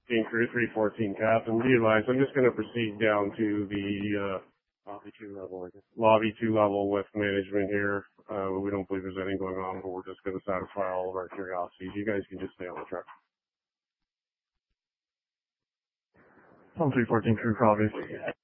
Crew 314 Captain. Be advised, I'm just going to proceed down to the lobby 2 level with management here. We don't believe there's anything going on, but we're just going to satisfy all of our curiosities. You guys can just stay on the truck. 314 Crew, obviously.